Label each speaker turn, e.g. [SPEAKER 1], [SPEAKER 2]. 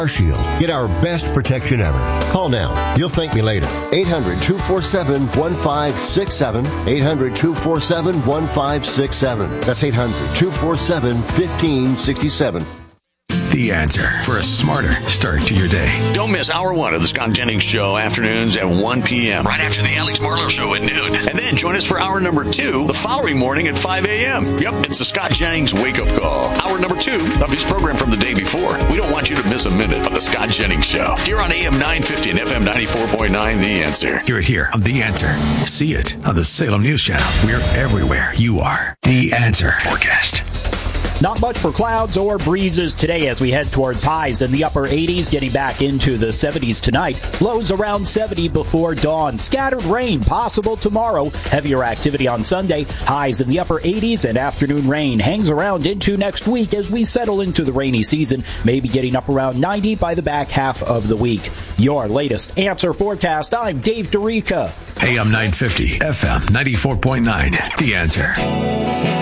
[SPEAKER 1] Shield. Get our best protection ever. Call now. You'll thank me later. 800-247-1567. 800-247-1567. That's 800-247-1567.
[SPEAKER 2] The Answer for a smarter start to your day.
[SPEAKER 3] Don't miss Hour 1 of the Scott Jennings Show, afternoons at 1 p.m. right after the Alex Marlowe Show at noon. And then join us for Hour number 2 the following morning at 5 a.m. Yep, it's the Scott Jennings Wake-Up Call. Hour number 2 of his program from the day before. We don't want you to miss a minute of the Scott Jennings Show. Here on AM 950 and FM 94.9, The Answer.
[SPEAKER 2] Hear it here on The Answer. See it on the Salem News Channel. We're everywhere you are. The Answer forecast.
[SPEAKER 4] Not much for clouds or breezes today as we head towards highs in the upper 80s, getting back into the 70s tonight. Lows around 70 before dawn. Scattered rain possible tomorrow. Heavier activity on Sunday. Highs in the upper 80s, and afternoon rain hangs around into next week as we settle into the rainy season, maybe getting up around 90 by the back half of the week. Your latest Answer forecast. I'm Dave DeRica.
[SPEAKER 2] AM 950, FM 94.9. The Answer.